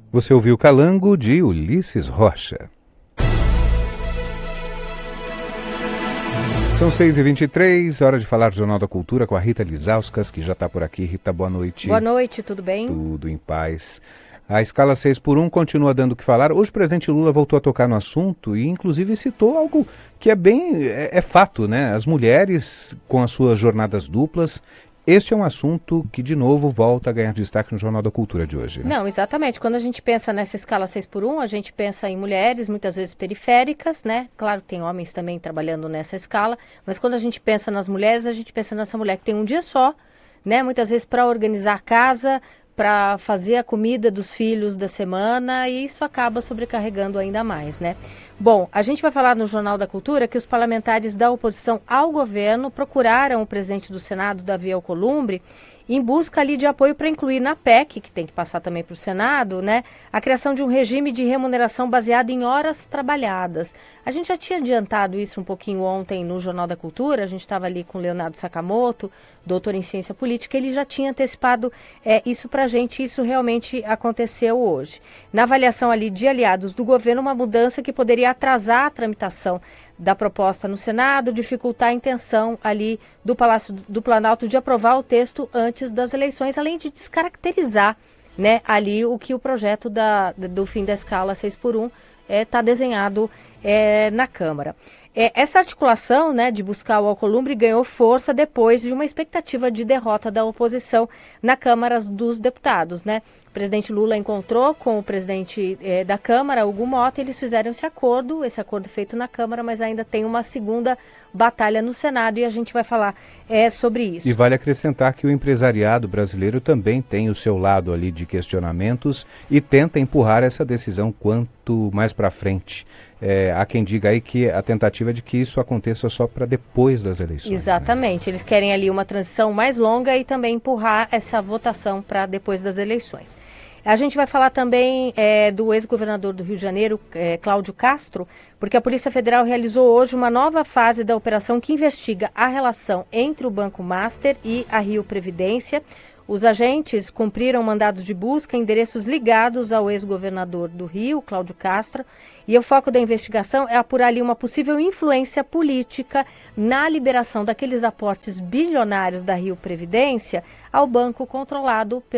Você ouviu Calango, de Ulisses Rocha. São 6h23, hora de falar do Jornal da Cultura com a Rita Lizauskas, que já está por aqui. Rita, boa noite. Boa noite, tudo bem? Tudo em paz. A escala 6x1 continua dando o que falar. Hoje o presidente Lula voltou a tocar no assunto e inclusive citou algo que é fato, né? As mulheres com as suas jornadas duplas. Este é um assunto que, de novo, volta a ganhar destaque no Jornal da Cultura de hoje, né? Não, exatamente. Quando a gente pensa nessa escala 6x1, a gente pensa em mulheres, muitas vezes periféricas, né? Claro que tem homens também trabalhando nessa escala, mas quando a gente pensa nas mulheres, a gente pensa nessa mulher que tem um dia só, né? Muitas vezes para organizar a casa, para fazer a comida dos filhos da semana, e isso acaba sobrecarregando ainda mais, né? Bom, a gente vai falar no Jornal da Cultura que os parlamentares da oposição ao governo procuraram o presidente do Senado, Davi Alcolumbre, em busca ali de apoio para incluir na PEC, que tem que passar também para o Senado, né, a criação de um regime de remuneração baseado em horas trabalhadas. A gente já tinha adiantado isso um pouquinho ontem no Jornal da Cultura, a gente estava ali com o Leonardo Sakamoto, doutor em ciência política, ele já tinha antecipado isso para a gente, isso realmente aconteceu hoje. Na avaliação ali de aliados do governo, uma mudança que poderia atrasar a tramitação da proposta no Senado, dificultar a intenção ali do Palácio do Planalto de aprovar o texto antes das eleições, além de descaracterizar, né, ali o que o projeto do fim da escala 6x1 está desenhado na Câmara. Essa articulação, né, de buscar o Alcolumbre ganhou força depois de uma expectativa de derrota da oposição na Câmara dos Deputados, né? O presidente Lula encontrou com o presidente da Câmara, Hugo Mota, e eles fizeram esse acordo feito na Câmara, mas ainda tem uma segunda batalha no Senado e a gente vai falar sobre isso. E vale acrescentar que o empresariado brasileiro também tem o seu lado ali de questionamentos e tenta empurrar essa decisão quanto mais para frente. Há quem diga aí que a tentativa é de que isso aconteça só para depois das eleições. Exatamente, né? Eles querem ali uma transição mais longa e também empurrar essa votação para depois das eleições. A gente vai falar também do ex-governador do Rio de Janeiro, Cláudio Castro, porque a Polícia Federal realizou hoje uma nova fase da operação que investiga a relação entre o Banco Master e a Rio Previdência. Os agentes cumpriram mandados de busca em endereços ligados ao ex-governador do Rio, Cláudio Castro, e o foco da investigação é apurar ali uma possível influência política na liberação daqueles aportes bilionários da Rio Previdência ao banco controlado pelo